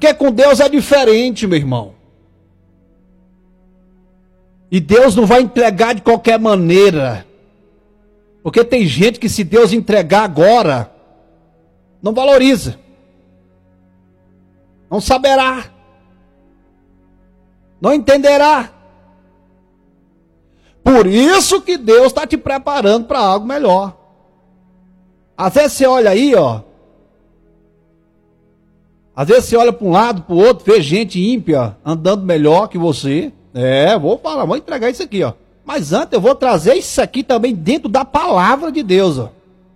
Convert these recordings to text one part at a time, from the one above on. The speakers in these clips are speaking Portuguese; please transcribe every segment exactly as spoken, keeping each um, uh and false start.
Porque com Deus é diferente, meu irmão. E Deus não vai entregar de qualquer maneira. Porque tem gente que se Deus entregar agora, não valoriza. Não saberá. Não entenderá. Por isso que Deus está te preparando para algo melhor. Às vezes você olha aí, ó. Às vezes você olha para um lado, para o outro, vê gente ímpia andando melhor que você. É, vou falar, vou entregar isso aqui, ó. Mas antes eu vou trazer isso aqui também dentro da palavra de Deus, ó.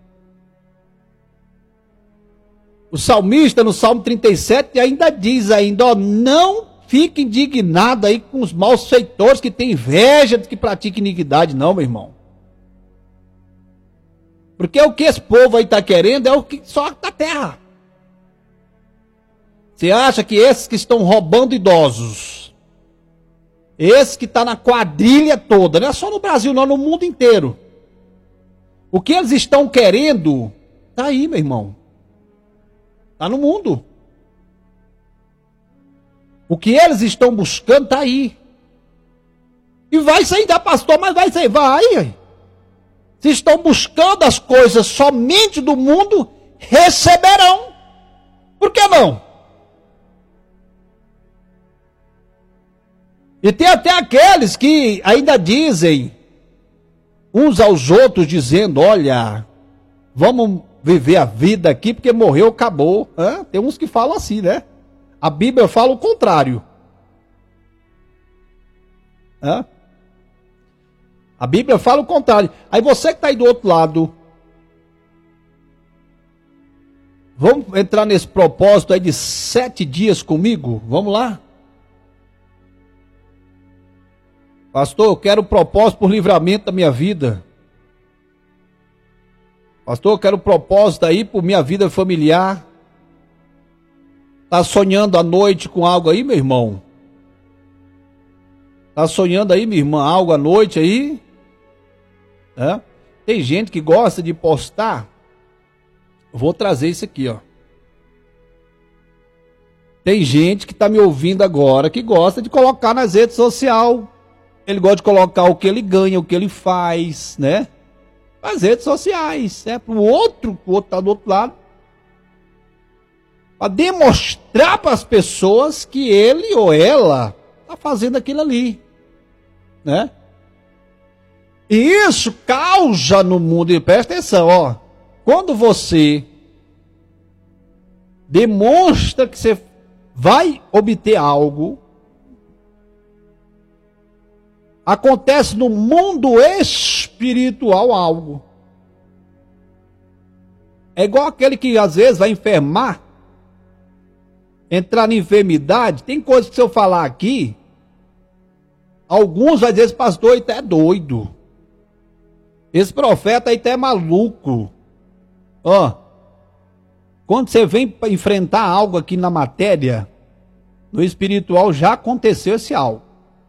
O salmista no Salmo trinta e sete ainda diz ainda, ó, não fique indignado aí com os malfeitores que têm inveja de que pratica iniquidade, não, meu irmão. Porque o que esse povo aí está querendo é o que só da terra. Você acha que esses que estão roubando idosos, esse que está na quadrilha toda, não é só no Brasil não, no mundo inteiro. O que eles estão querendo, está aí, meu irmão. Está no mundo. O que eles estão buscando está aí. E vai sair da pastor, mas vai sair, vai. Se estão buscando as coisas somente do mundo, receberão. Por que não? E tem até aqueles que ainda dizem, uns aos outros, dizendo, olha, vamos viver a vida aqui, porque morreu, acabou. Hã? Tem uns que falam assim, né? A Bíblia fala o contrário. Hã? A Bíblia fala o contrário. Aí você que está aí do outro lado, vamos entrar nesse propósito aí de sete dias comigo? Vamos lá? Pastor, eu quero o propósito por livramento da minha vida. Pastor, eu quero o propósito aí por minha vida familiar. Está sonhando à noite com algo aí, meu irmão? Está sonhando aí, minha irmã, algo à noite aí? É? Tem gente que gosta de postar. Eu vou trazer isso aqui, ó. Tem gente que está me ouvindo agora que gosta de colocar nas redes sociais. Ele gosta de colocar o que ele ganha, o que ele faz, né? Nas redes sociais, né? Para o outro, o outro está do outro lado. Para demonstrar para as pessoas que ele ou ela está fazendo aquilo ali, né? E isso causa no mundo, e presta atenção, ó. Quando você demonstra que você vai obter algo, acontece no mundo espiritual algo. É igual aquele que às vezes vai enfermar, entrar em enfermidade. Tem coisas que se eu falar aqui, alguns vai dizer, esse pastor aí até é doido. Esse profeta aí até é maluco. Ó, quando você vem para enfrentar algo aqui na matéria, no espiritual já aconteceu esse algo.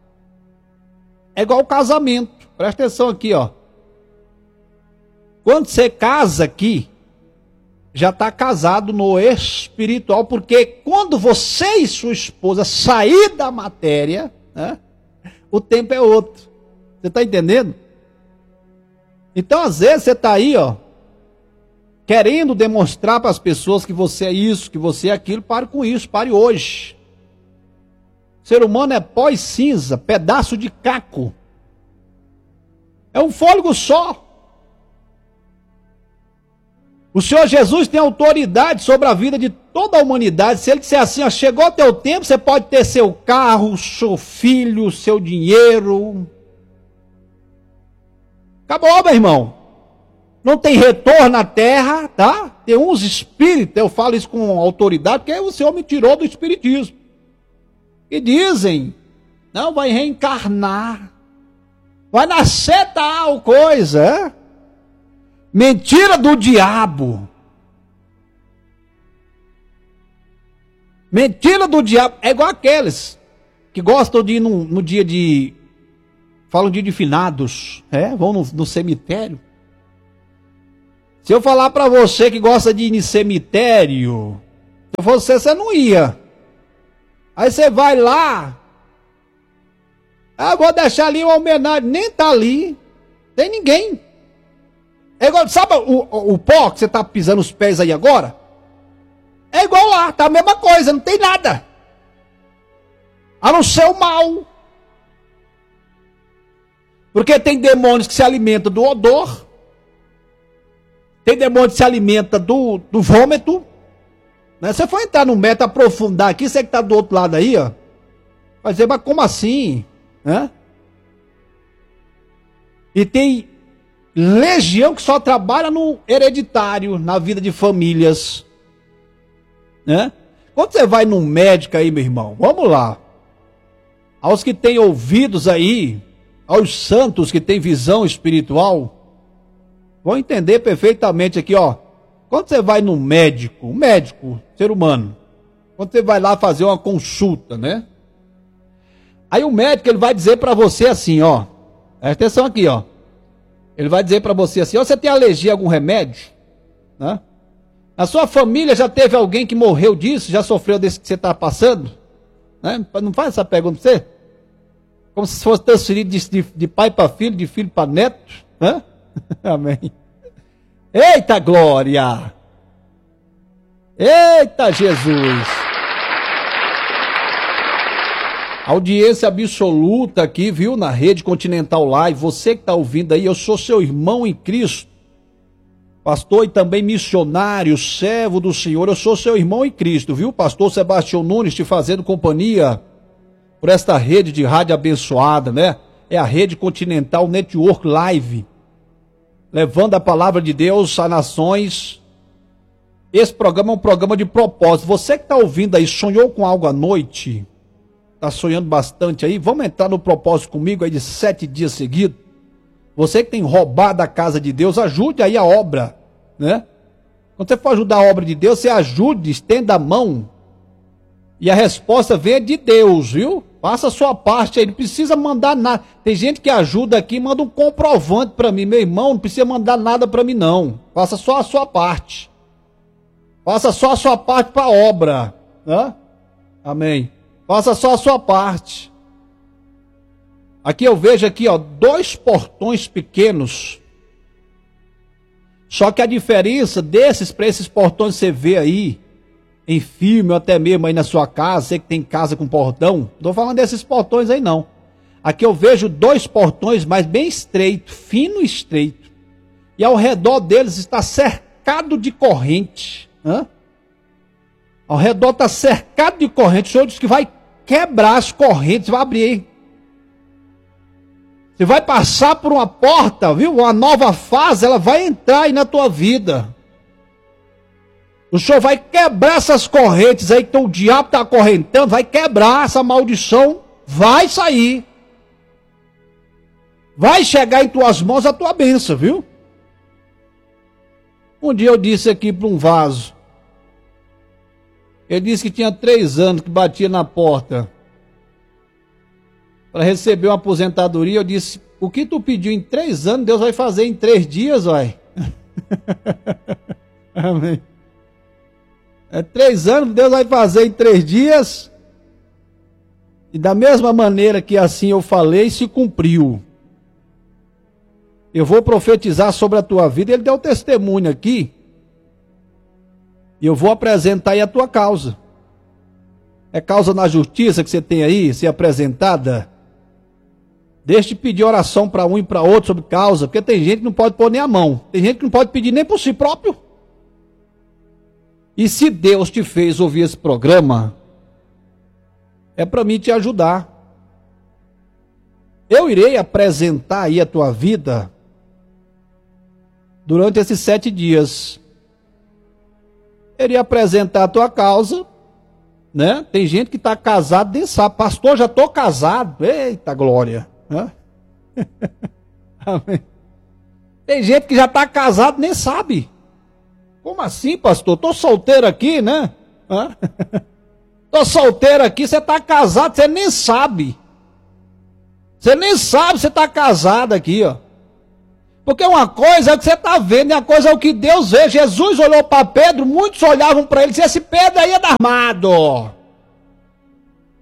É igual o casamento. Presta atenção aqui, ó. Quando você casa aqui, já está casado no espiritual, porque quando você e sua esposa sair da matéria, né, o tempo é outro. Você está entendendo? Então, às vezes, você está aí, ó, querendo demonstrar para as pessoas que você é isso, que você é aquilo. Pare com isso, pare hoje. O ser humano é pó e cinza, pedaço de caco. É um fôlego só. O Senhor Jesus tem autoridade sobre a vida de toda a humanidade. Se Ele disser assim, ó, chegou o teu tempo, você pode ter seu carro, seu filho, seu dinheiro. Acabou, meu irmão. Não tem retorno na terra, tá? Tem uns espíritos, eu falo isso com autoridade, porque o Senhor me tirou do espiritismo. E dizem, não, vai reencarnar, vai nascer tal coisa, é? Mentira do diabo. Mentira do diabo. É igual aqueles que gostam de ir no, no dia de, falam dia de finados, é? Vão no, no cemitério. Se eu falar para você que gosta de ir no cemitério, se fosse você, você não ia. Aí você vai lá, ah, vou deixar ali uma homenagem, nem tá ali, tem ninguém. É igual, sabe o, o, o pó que você tá pisando os pés aí agora? É igual lá, tá a mesma coisa, não tem nada. A não ser o mal. Porque tem demônios que se alimentam do odor. Tem demônio que se alimenta do, do vômito. Né? Se você for entrar no método, aprofundar aqui, você que está do outro lado aí, ó. Vai dizer, mas como assim? Né? E tem legião que só trabalha no hereditário, na vida de famílias. Né? Quando você vai num médico aí, meu irmão, vamos lá. Aos que têm ouvidos aí, aos santos que têm visão espiritual, vão entender perfeitamente aqui, ó. Quando você vai num médico, um médico, ser humano, quando você vai lá fazer uma consulta, né? Aí o médico, ele vai dizer para você assim, ó. Presta atenção aqui, ó. Ele vai dizer para você assim, ó, você tem alergia a algum remédio? Né? Na sua família já teve alguém que morreu disso? Já sofreu desse que você está passando? Né? Não faz essa pergunta pra você? Como se fosse transferido de, de, de pai para filho, de filho para neto? Né? Amém. Eita glória! Eita Jesus! Audiência absoluta aqui, viu? Na Rede Continental Live. Você que está ouvindo aí, eu sou seu irmão em Cristo. Pastor e também missionário, servo do Senhor. Eu sou seu irmão em Cristo, viu? Pastor Sebastião Nunes te fazendo companhia por esta rede de rádio abençoada, né? É a Rede Continental Network Live. Levando a palavra de Deus a nações. Esse programa é um programa de propósito. Você que está ouvindo aí, sonhou com algo à noite? Está sonhando bastante aí? Vamos entrar no propósito comigo aí de sete dias seguidos? Você que tem roubado a casa de Deus, ajude aí a obra, né? Quando você for ajudar a obra de Deus, você ajude, estenda a mão. E a resposta vem de Deus, viu? Faça a sua parte aí, não precisa mandar nada. Tem gente que ajuda aqui, manda um comprovante para mim. Meu irmão, não precisa mandar nada para mim não. Faça só a sua parte. Faça só a sua parte para a obra, né? Amém. Faça só a sua parte. Aqui eu vejo aqui, ó, dois portões pequenos. Só que a diferença desses para esses portões que você vê aí, em filme, ou até mesmo aí na sua casa, você que tem casa com portão, não estou falando desses portões aí não. Aqui eu vejo dois portões, mas bem estreito, fino e estreito. E ao redor deles está cercado de corrente. Hã? Ao redor está cercado de corrente. O Senhor disse que vai quebrar as correntes, vai abrir. Você vai passar por uma porta, viu? Uma nova fase, ela vai entrar aí na tua vida. O Senhor vai quebrar essas correntes aí que o diabo está acorrentando, vai quebrar essa maldição, vai sair. Vai chegar em tuas mãos a tua bênção, viu? Um dia eu disse aqui para um vaso. Ele disse que tinha três anos que batia na porta para receber uma aposentadoria. Eu disse, o que tu pediu em três anos, Deus vai fazer em três dias, vai. Amém. É três anos, Deus vai fazer em três dias. E da mesma maneira que assim eu falei, se cumpriu. Eu vou profetizar sobre a tua vida. Ele deu testemunho aqui. E eu vou apresentar aí a tua causa. É causa na justiça que você tem aí, ser apresentada? Deixa de pedir oração para um e para outro sobre causa, porque tem gente que não pode pôr nem a mão. Tem gente que não pode pedir nem por si próprio. E se Deus te fez ouvir esse programa, é para mim te ajudar. Eu irei apresentar aí a tua vida durante esses sete dias. Iria apresentar a tua causa, né? Tem gente que está casado, nem sabe. Pastor, já estou casado. Eita glória. Né? Amém. Tem gente que já está casado, nem sabe. Como assim, pastor? Estou solteiro aqui, né? Estou solteiro aqui, você está casado, você nem sabe. Você nem sabe, você está casado aqui, ó. Porque uma coisa é o que você está vendo, e a coisa é o que Deus vê. Jesus olhou para Pedro, muitos olhavam para ele e diziam, esse Pedro aí é armado.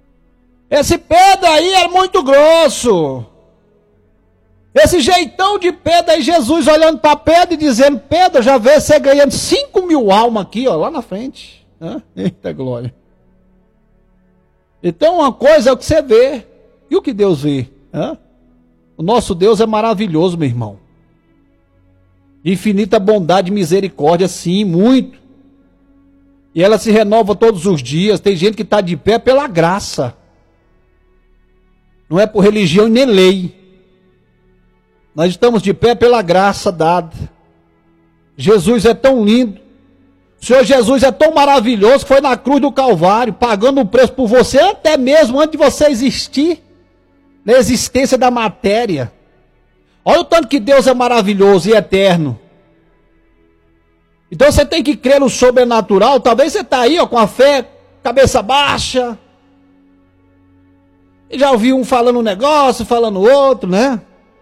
Esse Pedro aí é muito grosso. Esse jeitão de Pedro aí, Jesus olhando para Pedro e dizendo: Pedro, já vê você ganhando cinco mil almas aqui, ó, lá na frente. Hã? Eita glória. Então uma coisa é o que você vê e o que Deus vê. Hã? O nosso Deus é maravilhoso, meu irmão. Infinita bondade e misericórdia, sim, muito. E ela se renova todos os dias. Tem gente que está de pé pela graça. Não é por religião e nem lei. Nós estamos de pé pela graça dada. Jesus é tão lindo. O Senhor Jesus é tão maravilhoso que foi na cruz do Calvário, pagando um preço por você, até mesmo antes de você existir, na existência da matéria. Olha o tanto que Deus é maravilhoso e eterno. Então você tem que crer no sobrenatural. Talvez você está aí, ó, com a fé, cabeça baixa. E já ouviu um falando um negócio, falando outro, né?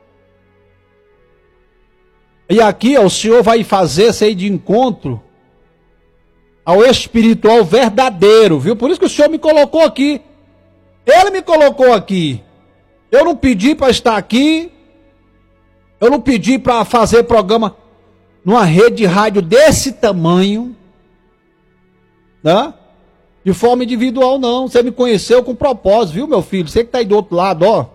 E aqui, ó, o Senhor vai fazer isso aí de encontro ao espiritual verdadeiro, viu? Por isso que o Senhor me colocou aqui. Ele me colocou aqui. Eu não pedi para estar aqui. Eu não pedi para fazer programa numa rede de rádio desse tamanho, né? De forma individual, não. Você me conheceu com propósito, viu, meu filho? Você que está aí do outro lado, ó.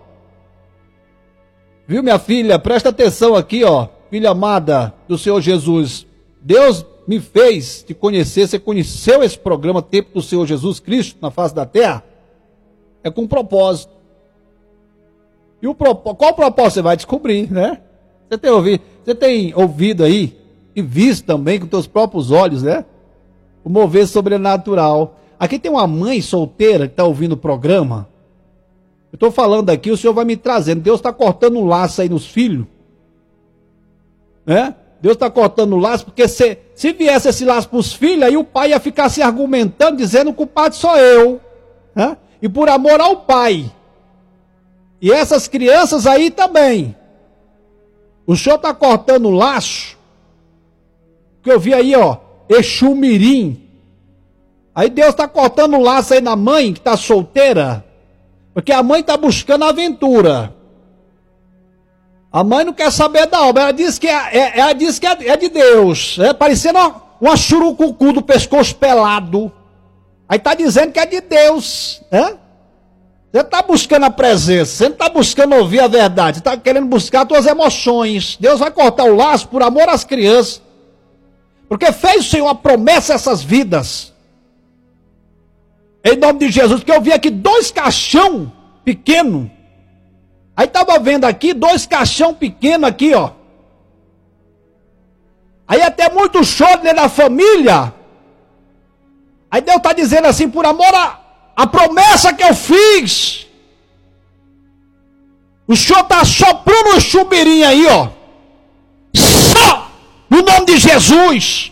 Viu, minha filha? Presta atenção aqui, ó. Filha amada do Senhor Jesus. Deus me fez te conhecer. Você conheceu esse programa Tempo do Senhor Jesus Cristo na face da terra? É com propósito. E o propósito, qual propósito você vai descobrir, né? Você tem ouvido, você tem ouvido aí e visto também com teus próprios olhos, né? O mover sobrenatural. Aqui tem uma mãe solteira que está ouvindo o programa. Eu estou falando aqui, o Senhor vai me trazendo. Deus está cortando um laço aí nos filhos. Né? Deus está cortando o laço, porque se, se viesse esse laço para os filhos, aí o pai ia ficar se argumentando, dizendo: o culpado sou eu. Né? E por amor ao pai. E essas crianças aí também. O Senhor está cortando o laço. Que eu vi aí, ó, Exu Mirim. Aí Deus está cortando o laço aí na mãe que está solteira. Porque a mãe está buscando aventura. A mãe não quer saber da obra. Ela diz que é, é, ela diz que é, é de Deus. É parecendo uma, uma churucucu do pescoço pelado. Aí está dizendo que é de Deus. Né? Você está buscando a presença. Você não está buscando ouvir a verdade. Você está querendo buscar as tuas emoções. Deus vai cortar o laço por amor às crianças. Porque fez o Senhor uma promessa a essas vidas. Em nome de Jesus. Porque eu vi aqui dois caixão pequeno. Aí estava vendo aqui dois caixão pequeno aqui, ó. Aí até muito choro dentro da família. Aí Deus está dizendo assim: por amor a, a promessa que eu fiz. O Senhor está soprando um chumirim aí, ó. Só no nome de Jesus.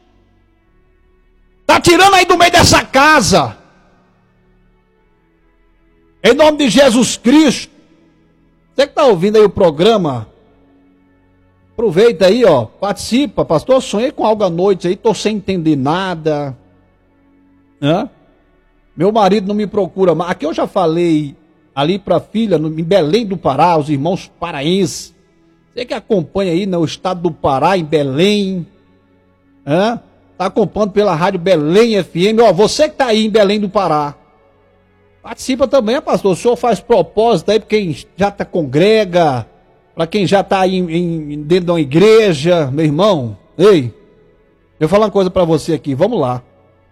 Está tirando aí do meio dessa casa. Em nome de Jesus Cristo. Você que está ouvindo aí o programa, aproveita aí, ó, participa. Pastor, sonhei com algo à noite aí, estou sem entender nada. Hã? Meu marido não me procura mais. Aqui eu já falei ali para a filha, no, em Belém do Pará, os irmãos paraenses. Você que acompanha aí no estado do Pará, em Belém. Hã? Está acompanhando pela rádio Belém F M. Ó, você que está aí em Belém do Pará. Participa também, pastor. O senhor faz propósito aí para quem já tá, congrega, para quem já está aí em, em, dentro de uma igreja, meu irmão. Ei, eu vou falar uma coisa para você aqui, vamos lá.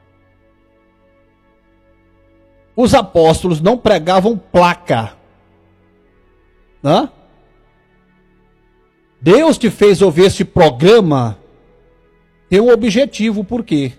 Os apóstolos não pregavam placa. Hã? Deus te fez ouvir esse programa, tem um objetivo, por quê?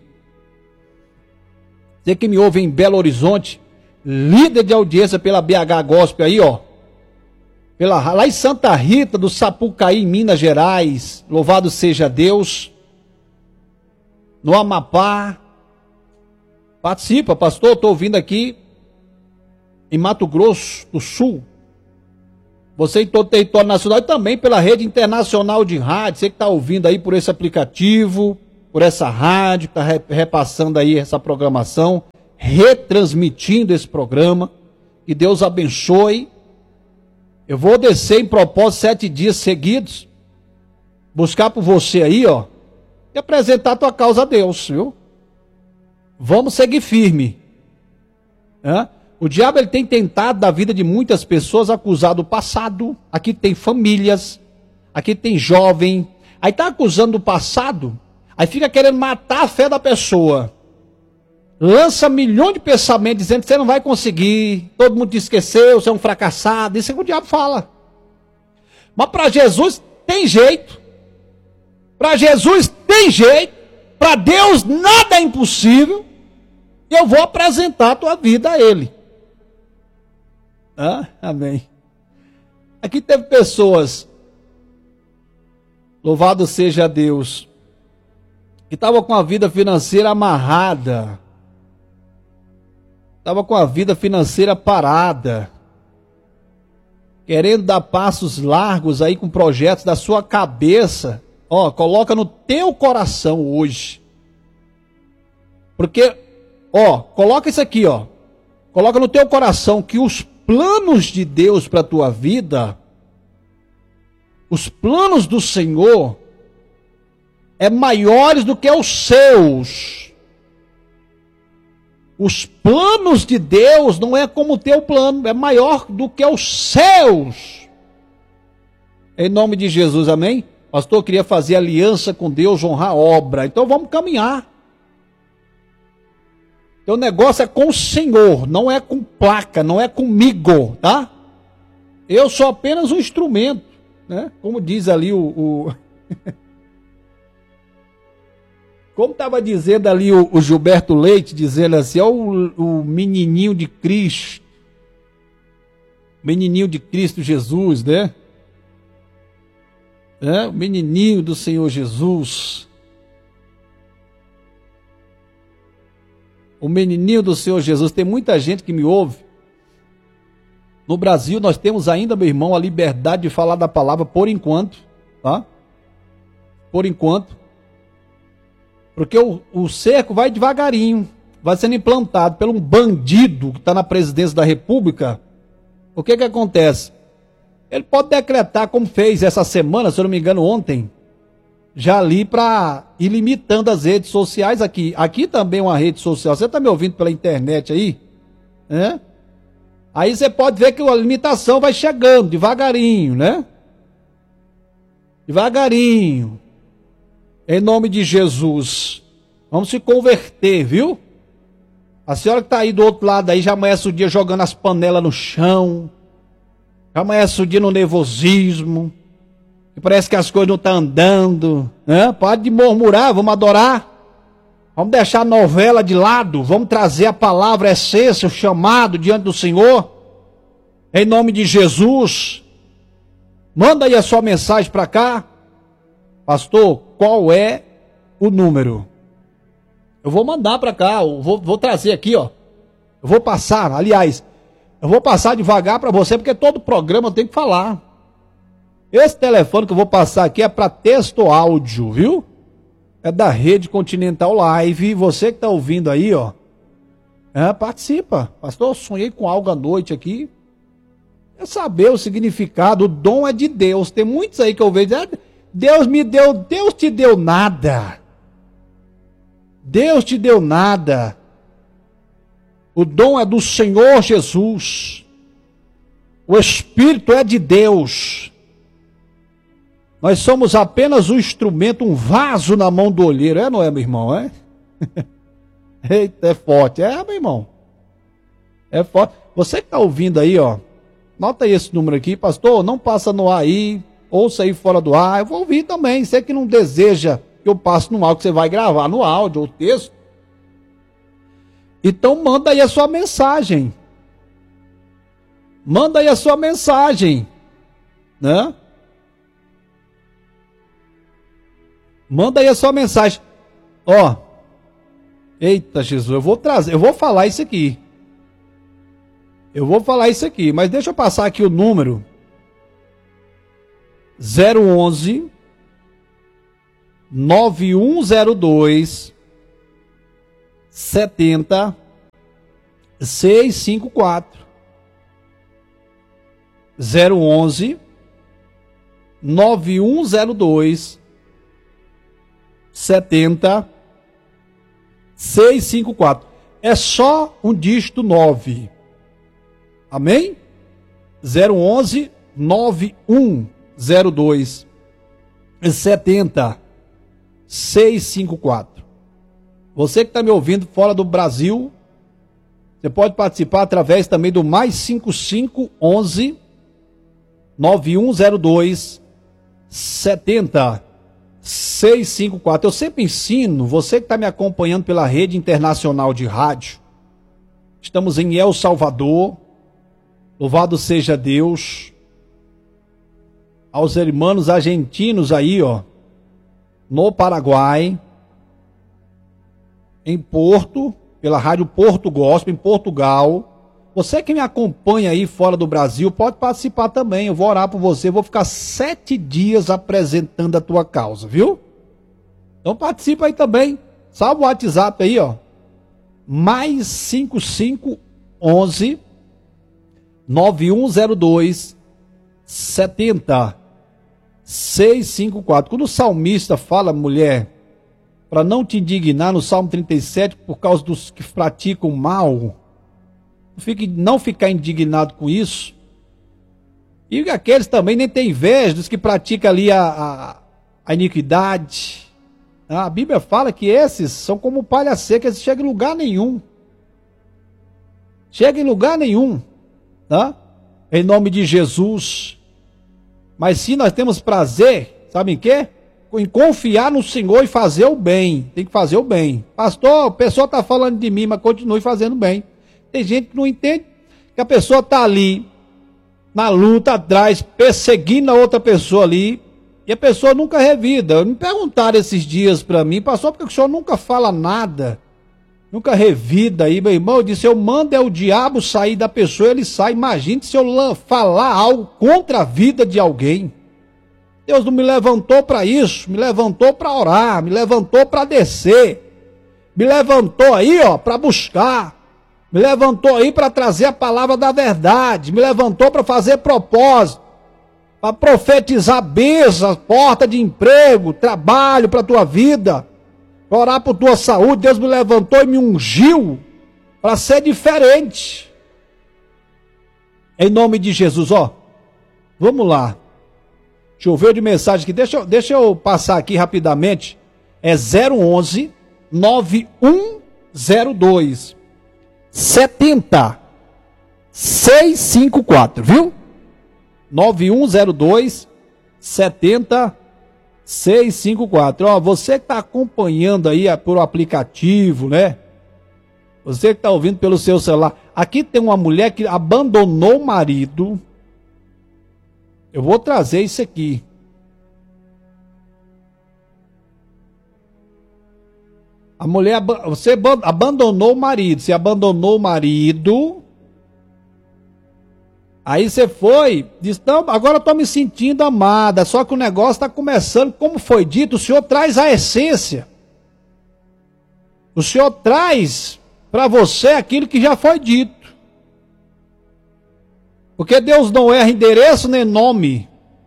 Você que me ouve em Belo Horizonte, líder de audiência pela B H Gospel aí, ó. Pela, lá em Santa Rita do Sapucaí, Minas Gerais. Louvado seja Deus. No Amapá. Participa, pastor. Estou ouvindo aqui em Mato Grosso do Sul. Você em todo o território nacional e também pela rede internacional de rádio. Você que está ouvindo aí por esse aplicativo, por essa rádio, que está repassando aí essa programação, retransmitindo esse programa. Que Deus abençoe. Eu vou descer em propósito sete dias seguidos, buscar por você aí, ó, e apresentar a tua causa a Deus, viu? Vamos seguir firme. Hã? O diabo ele tem tentado da vida de muitas pessoas acusar do passado. Aqui tem famílias, aqui tem jovem. Aí está acusando do passado, aí fica querendo matar a fé da pessoa. Lança milhões de pensamentos dizendo que você não vai conseguir, todo mundo te esqueceu, você é um fracassado. Isso é o que o diabo fala. Mas para Jesus tem jeito. Para Jesus tem jeito. Para Deus nada é impossível. E eu vou apresentar a tua vida a Ele. Ah, amém. Aqui teve pessoas, louvado seja Deus, que estavam com a vida financeira amarrada, estava com a vida financeira parada, querendo dar passos largos aí com projetos da sua cabeça. Ó, coloca no teu coração hoje. Porque, ó, coloca isso aqui, ó. Coloca no teu coração que os planos de Deus para a tua vida, os planos do Senhor, é maiores do que os seus. Os planos de Deus não é como o teu plano, é maior do que os seus. Em nome de Jesus, amém? Pastor, eu queria fazer aliança com Deus, honrar a obra. Então vamos caminhar. Teu negócio é com o Senhor, não é com placa, não é comigo, tá? Eu sou apenas um instrumento, né? Como diz ali o... o... Como estava dizendo ali o, o Gilberto Leite, dizendo assim, ó, o, o menininho de Cristo, menininho de Cristo Jesus, né? É, o menininho do Senhor Jesus. O menininho do Senhor Jesus. Tem muita gente que me ouve. No Brasil nós temos ainda, meu irmão, a liberdade de falar da palavra por enquanto, tá? Por enquanto. Porque o, o cerco vai devagarinho, vai sendo implantado por um bandido que está na presidência da República. O que que acontece? Ele pode decretar, como fez essa semana, se eu não me engano ontem, já ali para ir limitando as redes sociais aqui. Aqui também é uma rede social. Você está me ouvindo pela internet aí? Né? Aí você pode ver que a limitação vai chegando devagarinho, né? Devagarinho. Em nome de Jesus. Vamos se converter, viu? A senhora que está aí do outro lado aí já amanhece o dia jogando as panelas no chão. Já amanhece o dia no nervosismo. E parece que as coisas não estão andando. Né? Pode murmurar, vamos adorar. Vamos deixar a novela de lado. Vamos trazer a palavra, a essência, o chamado diante do Senhor. Em nome de Jesus. Manda aí a sua mensagem para cá. Pastor, qual é o número? Eu vou mandar para cá, eu vou, vou trazer aqui, ó. Eu vou passar, aliás, eu vou passar devagar para você, porque todo programa eu tenho que falar. Esse telefone que eu vou passar aqui é para texto áudio, viu? É da Rede Continental Live. Você que está ouvindo aí, ó, é, participa. Pastor, eu sonhei com algo à noite aqui. É saber o significado, o dom é de Deus. Tem muitos aí que eu vejo, é, Deus me deu, Deus te deu nada. Deus te deu nada. O dom é do Senhor Jesus. O Espírito é de Deus. Nós somos apenas um instrumento, um vaso na mão do olheiro. É, não é, meu irmão? É? Eita, é forte. É, meu irmão. É forte. Você que está ouvindo aí, ó. Nota aí esse número aqui. Pastor, não passa no ar aí. Ouça aí fora do ar. Eu vou ouvir também. Você que não deseja que eu passe no áudio, que você vai gravar no áudio ou texto. Então manda aí a sua mensagem. Manda aí a sua mensagem. Né? Manda aí a sua mensagem. Ó. Eita, Jesus, eu vou trazer, eu vou falar isso aqui. Eu vou falar isso aqui, mas deixa eu passar aqui o número. zero onze nove um zero dois setenta seiscentos e cinquenta e quatro. zero onze, nove um zero dois, setenta, seiscentos e cinquenta e quatro. É só um dígito nove. Amém? zero onze, nove um zero dois, setenta, seiscentos e cinquenta e quatro. Você que está me ouvindo fora do Brasil, você pode participar através também do mais cinquenta e cinco, onze, nove um zero dois, setenta, seiscentos e cinquenta e quatro. Eu sempre ensino, você que está me acompanhando pela rede internacional de rádio, estamos em El Salvador, louvado seja Deus, aos irmãos argentinos aí, ó, no Paraguai, em Porto, pela rádio Porto Gospel, em Portugal. Você que me acompanha aí fora do Brasil, pode participar também. Eu vou orar por você, vou ficar sete dias apresentando a tua causa, viu? Então participa aí também. Salva o WhatsApp aí, ó. Mais cinquenta e cinco, onze, nove um zero dois, setenta, seiscentos e cinquenta e quatro. Quando o salmista fala, mulher, para não te indignar, no Salmo trinta e sete, por causa dos que praticam mal, fique, não ficar indignado com isso. E aqueles também nem têm inveja dos que praticam ali a, a, a iniquidade. A Bíblia fala que esses são como palha seca, eles chegam em lugar nenhum. Chegam em lugar nenhum. Tá? Em nome de Jesus. Mas se nós temos prazer, sabe em quê? Em confiar no Senhor e fazer o bem. Tem que fazer o bem. Pastor, a pessoa está falando de mim, mas continue fazendo bem. Tem gente que não entende que a pessoa está ali, na luta atrás, perseguindo a outra pessoa ali, e a pessoa nunca revida. Me perguntaram esses dias para mim, pastor, porque o senhor nunca fala nada, nunca revida aí, meu irmão. Eu disse, eu mando é o diabo sair da pessoa, ele sai. Imagine se eu falar algo contra a vida de alguém. Deus não me levantou para isso, me levantou para orar, me levantou para descer, me levantou aí, ó, para buscar, me levantou aí para trazer a palavra da verdade, me levantou para fazer propósito, para profetizar bênçãos, porta de emprego, trabalho para a tua vida, para orar por tua saúde. Deus me levantou e me ungiu para ser diferente. Em nome de Jesus, ó, vamos lá. Choveu de mensagem aqui, deixa, eu- deixa eu passar aqui rapidamente. É zero onze, nove um zero dois, setenta, seiscentos e cinquenta e quatro, viu? nove um zero dois, setenta, seiscentos e cinquenta e quatro. Ó, você que está acompanhando aí a- por aplicativo, né? Você que está ouvindo pelo seu celular. Aqui tem uma mulher que abandonou o marido. Eu vou trazer isso aqui. A mulher, aba- você aban- abandonou o marido, você abandonou o marido. Aí você foi, disse, não, agora eu estou me sentindo amada, só que o negócio está começando, como foi dito, o Senhor traz a essência. O Senhor traz para você aquilo que já foi dito. Porque Deus não erra endereço nem nome.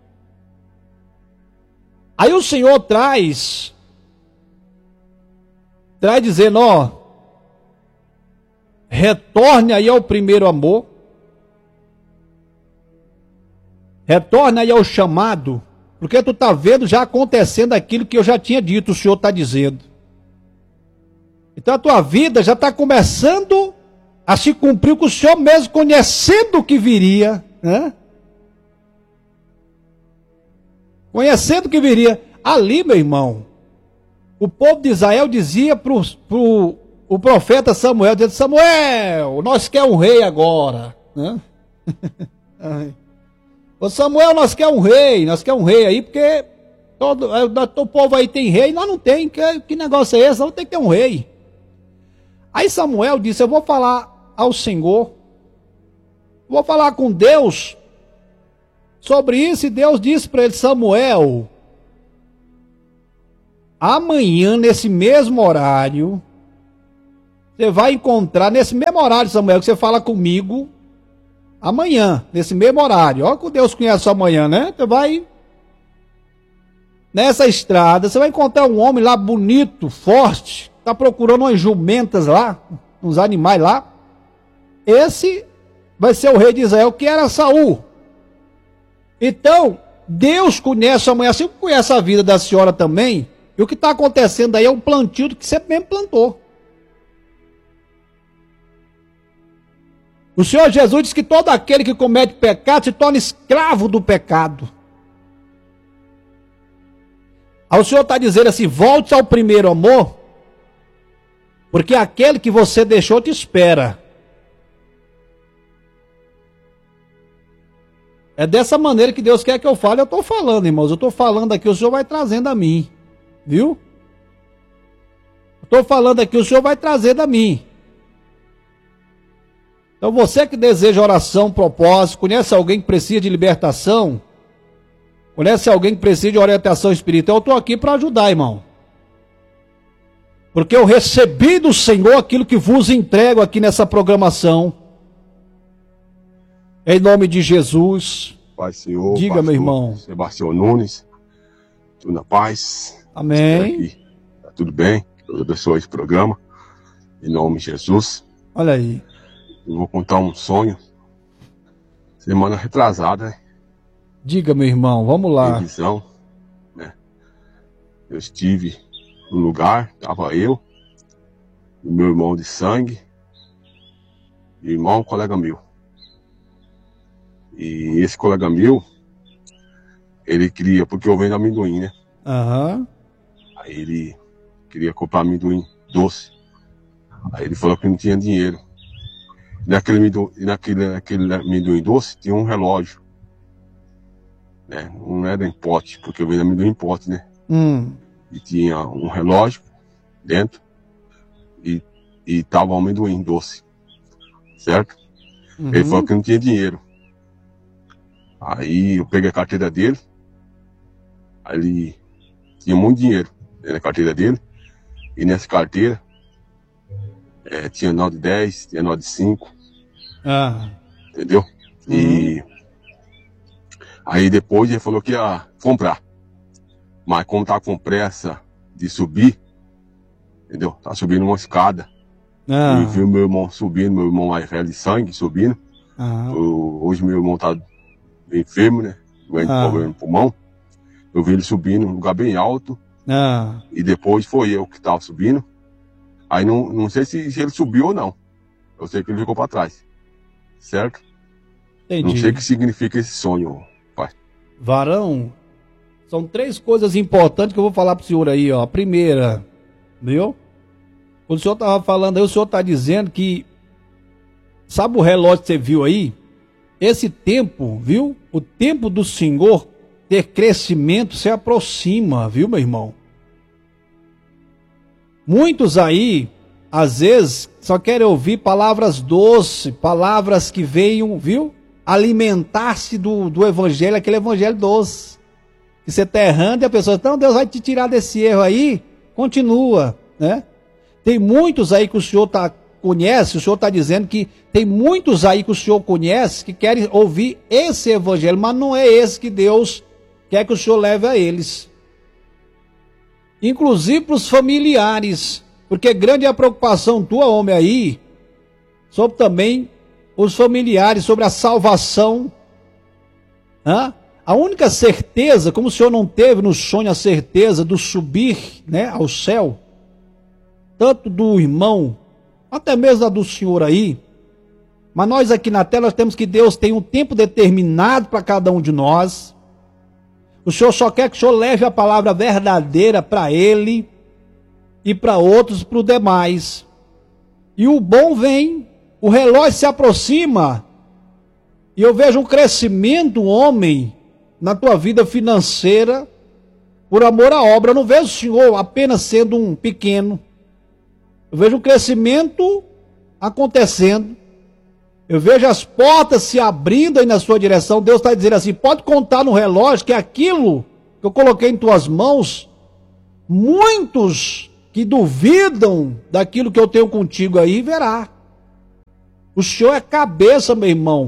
Aí o Senhor traz, traz dizendo, ó, retorne aí ao primeiro amor, retorne aí ao chamado, porque tu está vendo já acontecendo aquilo que eu já tinha dito, o Senhor está dizendo. Então a tua vida já está começando a se cumprir com o Senhor mesmo, conhecendo o que viria, né? Conhecendo o que viria. Ali, meu irmão, o povo de Israel dizia para o profeta Samuel, dizendo, Samuel, nós quer um rei agora, né? Ô Samuel, nós quer um rei, nós quer um rei aí, porque todo, todo povo aí tem rei, nós não tem, que, que negócio é esse? Nós tem que ter um rei. Aí Samuel disse, eu vou falar ao Senhor, vou falar com Deus sobre isso, e Deus disse para ele, Samuel, amanhã, nesse mesmo horário, você vai encontrar, nesse mesmo horário, Samuel, que você fala comigo, amanhã, nesse mesmo horário. Olha que Deus conhece amanhã, né? Você vai nessa estrada, você vai encontrar um homem lá bonito, forte, tá procurando umas jumentas lá, uns animais lá. Esse vai ser o rei de Israel, que era Saul. Então, Deus conhece amanhã, assim como conhece a vida da senhora também, e o que está acontecendo aí é um plantio que você mesmo plantou. O Senhor Jesus diz que todo aquele que comete pecado se torna escravo do pecado. Aí o Senhor está dizendo assim, volte ao primeiro amor, porque aquele que você deixou te espera. É dessa maneira que Deus quer que eu fale, eu estou falando, irmãos. Eu estou falando aqui, o Senhor vai trazendo a mim. Viu? Estou falando aqui, o Senhor vai trazendo a mim. Então você que deseja oração, propósito, conhece alguém que precisa de libertação, conhece alguém que precisa de orientação espiritual, eu estou aqui para ajudar, irmão. Porque eu recebi do Senhor aquilo que vos entrego aqui nessa programação. Em nome de Jesus. Pai, Senhor. Diga, meu irmão. Sebastião Nunes. Tudo na paz. Amém. Tá tudo bem. Deus abençoe esse programa. Em nome de Jesus. Olha aí. Eu vou contar um sonho. Semana retrasada, né? Diga, meu irmão. Vamos lá. Em visão, né? Eu estive no lugar. Estava eu. O meu irmão de sangue. E o irmão, um colega meu. E esse colega meu, ele queria, porque eu vendo amendoim, né? Aham. Aí ele queria comprar amendoim doce. Aí ele falou que não tinha dinheiro. E naquele amendoim, naquele, naquele amendoim doce tinha um relógio. Né? Não era em pote, porque eu vendo amendoim em pote, né? Hum. E tinha um relógio dentro e, e tava um amendoim doce. Certo? Uhum. Ele falou que não tinha dinheiro. Aí eu peguei a carteira dele, aí ele tinha muito dinheiro na carteira dele, e nessa carteira é, tinha nota de dez, tinha nota de cinco, Ah. entendeu? Uhum. E aí depois ele falou que ia comprar, mas como tá com pressa de subir, entendeu? Tá subindo uma escada, Ah. eu vi o meu irmão subindo, meu irmão mais velho de sangue subindo, Ah. eu, hoje meu irmão tá enfermo, né? Doente, Ah. problema no pulmão. Eu vi ele subindo num lugar bem alto. Ah. E depois foi eu que tava subindo. Aí não, não sei se, se ele subiu ou não. Eu sei que ele ficou para trás. Certo? Entendi. Não sei o que significa esse sonho, pai. Varão, são três coisas importantes que eu vou falar pro senhor aí, ó. A primeira, viu? Quando o senhor tava falando aí, o senhor tá dizendo que, sabe o relógio que você viu aí? Esse tempo, viu? O tempo do Senhor ter crescimento se aproxima, viu, meu irmão? Muitos aí, às vezes, só querem ouvir palavras doces, palavras que venham, viu? Alimentar-se do, do evangelho, aquele evangelho doce. Que você está errando e a pessoa, então Deus vai te tirar desse erro aí, continua, né? Tem muitos aí que o Senhor está... conhece, o senhor está dizendo que tem muitos aí que o senhor conhece que querem ouvir esse evangelho, mas não é esse que Deus quer que o senhor leve a eles. Inclusive para os familiares, porque grande é a preocupação tua, homem, aí, sobre também os familiares, sobre a salvação. Hã? A única certeza, como o senhor não teve no sonho a certeza do subir, né, ao céu, tanto do irmão, até mesmo a do senhor aí, mas nós aqui na terra nós temos que Deus tem um tempo determinado para cada um de nós. O Senhor só quer que o Senhor leve a palavra verdadeira para ele e para outros, para os demais. E o bom vem, o relógio se aproxima, e eu vejo um crescimento, homem, na tua vida financeira, por amor à obra. Eu não vejo o Senhor apenas sendo um pequeno. Eu vejo um crescimento acontecendo. Eu vejo as portas se abrindo aí na sua direção. Deus está dizendo assim, pode contar no relógio que aquilo que eu coloquei em tuas mãos, muitos que duvidam daquilo que eu tenho contigo aí, verá. O Senhor é cabeça, meu irmão.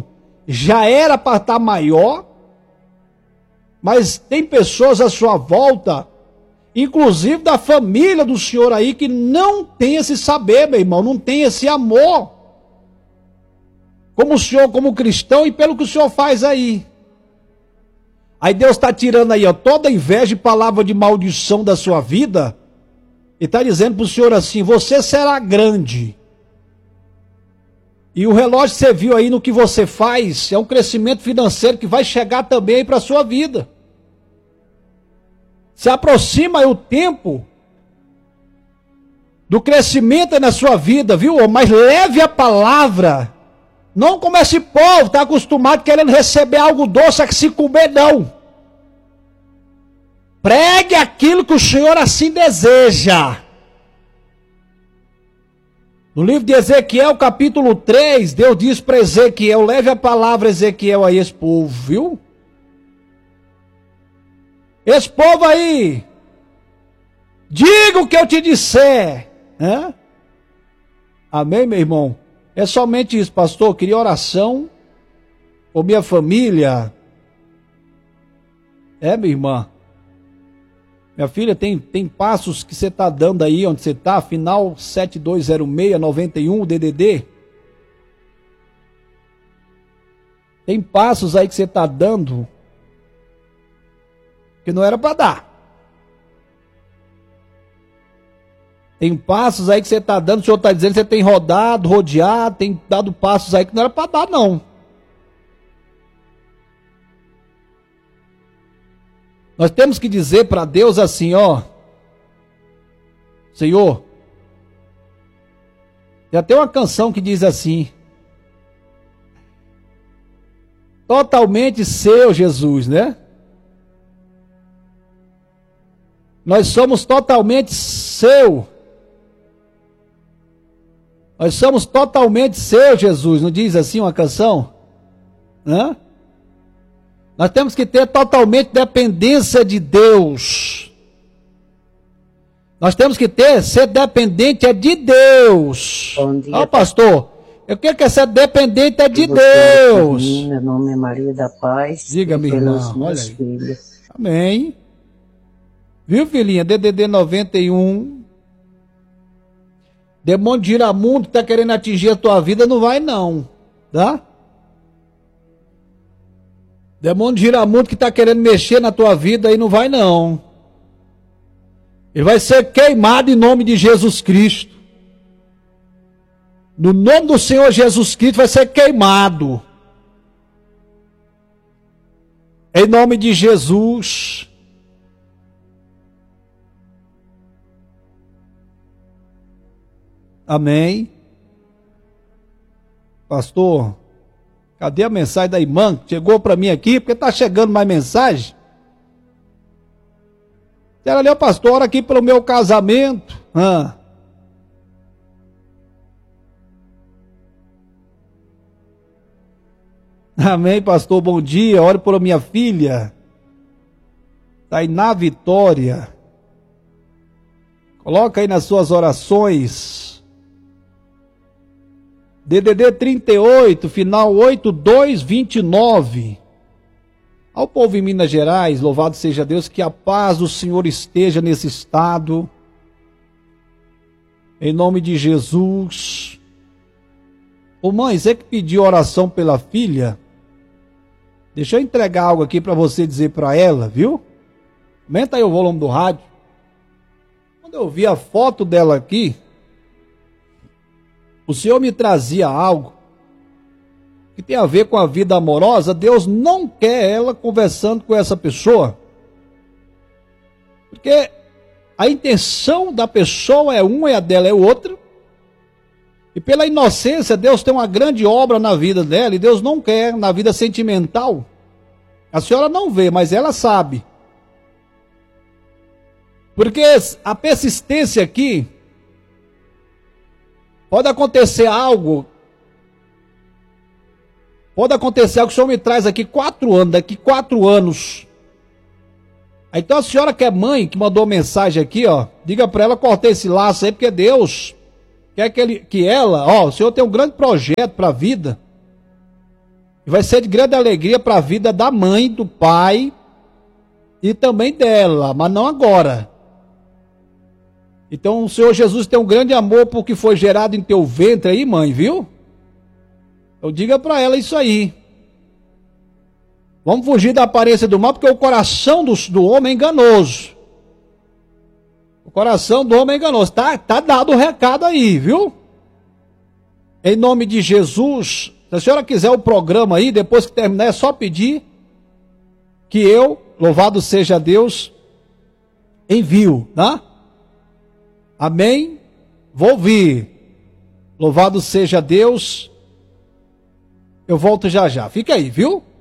já era para estar maior, mas tem pessoas à sua volta, inclusive da família do senhor aí, que não tem esse saber, meu irmão, não tem esse amor, como o senhor, como cristão, e pelo que o senhor faz aí. Aí Deus está tirando aí, ó, toda a inveja e palavra de maldição da sua vida, e está dizendo para o senhor assim: você será grande. E o relógio que você viu aí no que você faz é um crescimento financeiro que vai chegar também para a sua vida. Se aproxima aí o tempo do crescimento aí na sua vida, viu? Mas leve a palavra. Não como esse povo está acostumado querendo receber algo doce, a que se comer não. Pregue aquilo que o Senhor assim deseja. No livro de Ezequiel, capítulo três, Deus diz para Ezequiel: leve a palavra, Ezequiel, a esse povo, viu? Esse povo aí, diga o que eu te disser. Né? Amém, meu irmão? É somente isso, pastor. Eu queria oração por minha família. É, minha irmã? Minha filha, tem, tem passos que você está dando aí onde você está, final sete dois zero seis nove um, D D D. Tem passos aí que você está dando que não era para dar. Tem passos aí que você está dando, o senhor está dizendo que você tem rodado, rodeado, tem dado passos aí que não era para dar, não. Nós temos que dizer para Deus assim, ó: Senhor, tem até uma canção que diz assim: totalmente seu, Jesus, né? Nós somos totalmente seu. Nós somos totalmente seu, Jesus. Não diz assim uma canção? Né? Nós temos que ter totalmente dependência de Deus. Nós temos que ter, ser dependente é de Deus. Bom dia. Ó, pastor, eu quero que ser dependente é de Você Deus. mim, meu nome é Maria da Paz. Diga, minha pelos irmã, meus olha aí. filhos. Amém. Viu, filhinha? D D D noventa e um. Demônio de Giramundo que está querendo atingir a tua vida, não vai não. Tá? Demônio de Giramundo que está querendo mexer na tua vida aí, não vai não. Ele vai ser queimado em nome de Jesus Cristo. No nome do Senhor Jesus Cristo vai ser queimado. Em nome de Jesus. Amém. Pastor, cadê a mensagem da irmã? Chegou para mim aqui, porque está chegando mais mensagem. Quero ali, pastor, ora aqui pelo meu casamento. Ah. Amém, pastor, bom dia. Ore por minha filha. Está aí na Vitória. Coloca aí nas suas orações. D D D trinta e oito, final oito dois dois nove. Ao povo em Minas Gerais, louvado seja Deus, que a paz do Senhor esteja nesse estado. Em nome de Jesus. Ô mãe, você que pediu oração pela filha, deixa eu entregar algo aqui para você dizer para ela, viu? Aumenta aí o volume do rádio. Quando eu vi a foto dela aqui, o Senhor me trazia algo que tem a ver com a vida amorosa. Deus não quer ela conversando com essa pessoa, porque a intenção da pessoa é uma e a dela é outra, e pela inocência Deus tem uma grande obra na vida dela, e Deus não quer na vida sentimental. A senhora não vê, mas ela sabe, porque a persistência aqui, pode acontecer algo, pode acontecer algo que o Senhor me traz aqui quatro anos, daqui quatro anos. Então a senhora que é mãe, que mandou mensagem aqui, ó, diga para ela cortar esse laço aí, porque Deus quer que, ele, que ela, ó, o Senhor tem um grande projeto para a vida. E vai ser de grande alegria para a vida da mãe, do pai e também dela, mas não agora. Então o Senhor Jesus tem um grande amor por que foi gerado em teu ventre aí, mãe, viu? Então diga para ela isso aí. Vamos fugir da aparência do mal, porque o coração do, do homem é enganoso. O coração do homem é enganoso. Tá, tá dado o recado aí, viu? Em nome de Jesus, se a senhora quiser o programa aí, depois que terminar, é só pedir que eu, louvado seja Deus, envio, tá? Amém? Vou ouvir. Louvado seja Deus. Eu volto já já. Fica aí, viu?